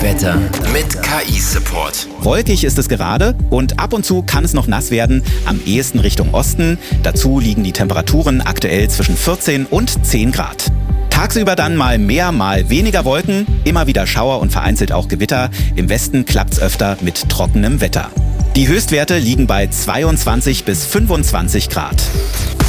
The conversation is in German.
Wetter mit KI-Support. Wolkig ist es gerade und ab und zu kann es noch nass werden, am ehesten Richtung Osten. Dazu liegen die Temperaturen aktuell zwischen 14 und 10 Grad. Tagsüber dann mal mehr, mal weniger Wolken, immer wieder Schauer und vereinzelt auch Gewitter. Im Westen klappt's öfter mit trockenem Wetter. Die Höchstwerte liegen bei 22 bis 25 Grad.